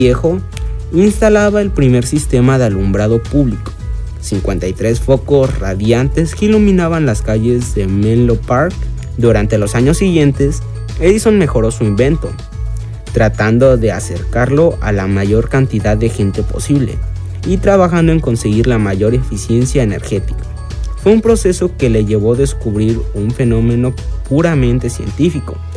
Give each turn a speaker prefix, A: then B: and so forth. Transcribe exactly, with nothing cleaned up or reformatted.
A: viejo instalaba el primer sistema de alumbrado público. cincuenta y tres focos radiantes que iluminaban las calles de Menlo Park. Durante los años siguientes, Edison mejoró su invento, tratando de acercarlo a la mayor cantidad de gente posible y trabajando en conseguir la mayor eficiencia energética. Fue un proceso que le llevó a descubrir un fenómeno puramente científico,